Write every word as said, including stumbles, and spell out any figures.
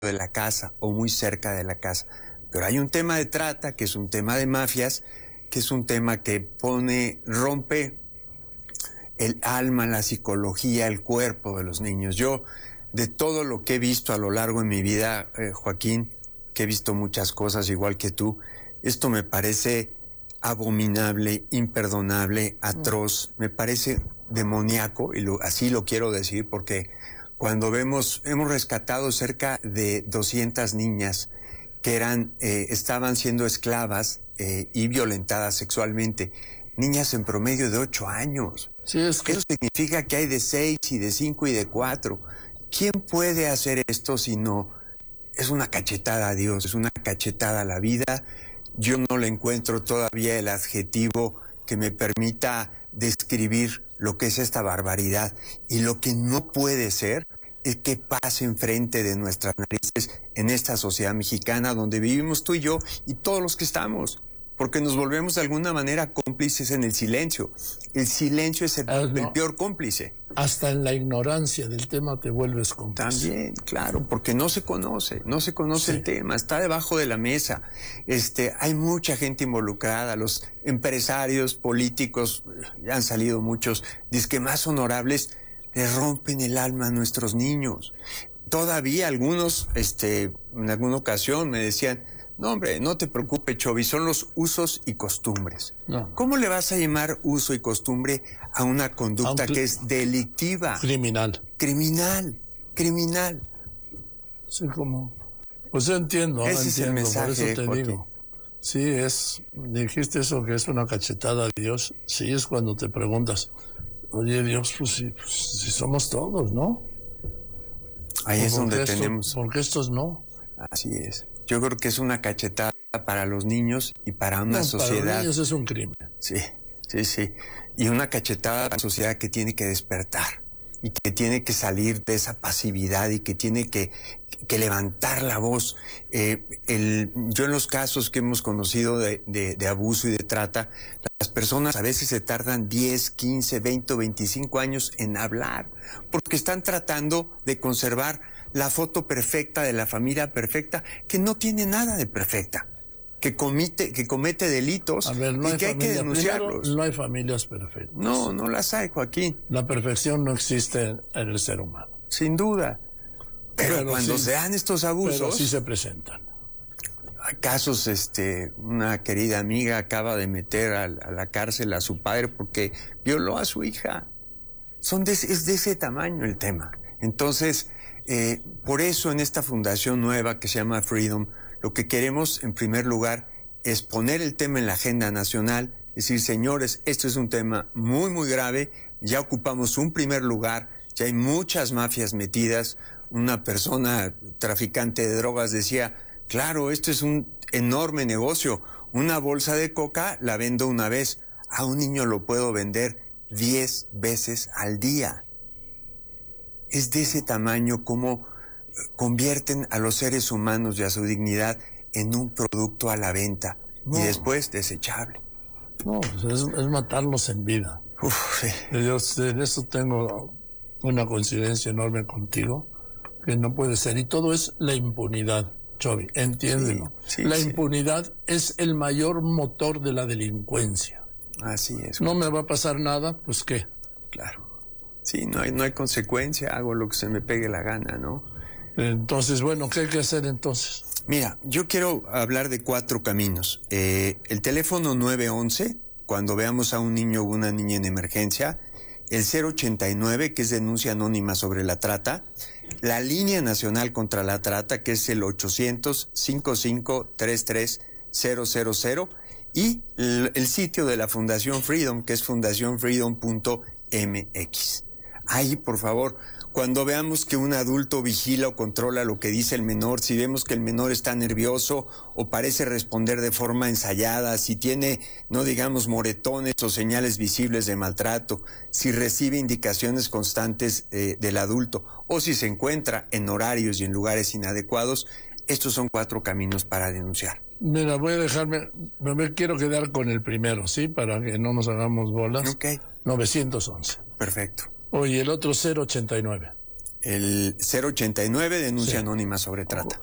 de la casa o muy cerca de la casa. Pero hay un tema de trata, que es un tema de mafias, que es un tema que pone, rompe el alma, la psicología, el cuerpo de los niños. Yo, de todo lo que he visto a lo largo de mi vida, eh, Joaquín, que he visto muchas cosas igual que tú, esto me parece abominable, imperdonable, atroz, me parece demoníaco, y lo, así lo quiero decir, porque cuando vemos, hemos rescatado cerca de doscientas niñas que eran, eh, estaban siendo esclavas eh, y violentadas sexualmente, niñas en promedio de ocho años. Sí, es que... Eso significa que hay de seis y de cinco y de cuatro. ¿Quién puede hacer esto si no? Es una cachetada a Dios, es una cachetada a la vida. Yo no le encuentro todavía el adjetivo que me permita describir lo que es esta barbaridad. Y lo que no puede ser es que pase enfrente de nuestras narices en esta sociedad mexicana donde vivimos tú y yo y todos los que estamos. Porque nos volvemos de alguna manera cómplices en el silencio. El silencio es el, ah, no. el peor cómplice. Hasta en la ignorancia del tema te vuelves cómplice. También, claro, porque no se conoce, no se conoce sí. el tema, está debajo de la mesa. Este, hay mucha gente involucrada, los empresarios, políticos, ya han salido muchos, disque más honorables, le rompen el alma a nuestros niños. Todavía algunos, este, en alguna ocasión me decían, no, hombre, no te preocupes, Chovy, son los usos y costumbres. No. ¿Cómo le vas a llamar uso y costumbre a una conducta Aunque, que es delictiva? Criminal. Criminal, criminal. Sí, como... Pues yo entiendo, Ese entiendo, es el mensaje, por eso te Joaquín. digo. Sí, es... Dijiste eso, que es una cachetada a Dios. Sí, es cuando te preguntas, oye, Dios, pues si, pues, si somos todos, ¿no? Ahí es donde esto, tenemos... Porque estos no. Así es. Yo creo que es una cachetada para los niños y para una no, sociedad. Para los niños es un crimen. Sí, sí, sí. Y una cachetada para la sociedad que tiene que despertar y que tiene que salir de esa pasividad y que tiene que, que levantar la voz. Eh, el, yo en los casos que hemos conocido de, de, de abuso y de trata, las personas a veces se tardan diez, quince, veinte o veinticinco años en hablar porque están tratando de conservar la foto perfecta de la familia perfecta, que no tiene nada de perfecta, que comete, que comete delitos a ver, no y hay que familia, hay que denunciarlos. Primero, no hay familias perfectas. No, no las hay, Joaquín. La perfección no existe en el ser humano. Sin duda. Pero, pero cuando sí, se dan estos abusos... Pero sí se presentan. Hay casos, este, una querida amiga acaba de meter a, a la cárcel a su padre porque violó a su hija. Son de, es de ese tamaño el tema. Entonces... Eh, por eso en esta fundación nueva que se llama Freedom, lo que queremos en primer lugar es poner el tema en la agenda nacional, decir, señores, esto es un tema muy muy grave, ya ocupamos un primer lugar, ya hay muchas mafias metidas. Una persona traficante de drogas decía, claro, esto es un enorme negocio, una bolsa de coca la vendo una vez, a un niño lo puedo vender diez veces al día. Es de ese tamaño como convierten a los seres humanos y a su dignidad en un producto a la venta no. y después desechable. No, pues es, es matarlos en vida. Uf, sí. Yo en eso tengo una coincidencia enorme contigo, que no puede ser. Y todo es la impunidad, Chovy, entiéndelo. Sí, sí, la sí. impunidad es el mayor motor de la delincuencia. Así es. No me va a pasar nada, pues ¿qué? Claro. Sí, no hay, no hay consecuencia, hago lo que se me pegue la gana, ¿no? Entonces, bueno, ¿qué hay que hacer entonces? Mira, yo quiero hablar de cuatro caminos. Eh, el teléfono nueve once, cuando veamos a un niño o una niña en emergencia, el cero ochenta y nueve, que es denuncia anónima sobre la trata, la línea nacional contra la trata, que es el ochocientos, cincuenta y cinco, treinta y tres, cero cero cero, y el, el sitio de la Fundación Freedom, que es fundación freedom punto m x. Ahí, por favor, cuando veamos que un adulto vigila o controla lo que dice el menor, si vemos que el menor está nervioso o parece responder de forma ensayada, si tiene, no digamos, moretones o señales visibles de maltrato, si recibe indicaciones constantes eh, del adulto o si se encuentra en horarios y en lugares inadecuados, estos son cuatro caminos para denunciar. Mira, voy a dejarme, me quiero quedar con el primero, ¿sí? Para que no nos hagamos bolas. Ok. novecientos once. Perfecto. Oye, el otro cero ochenta y nueve. El cero ochenta y nueve, denuncia sí. anónima sobre trata.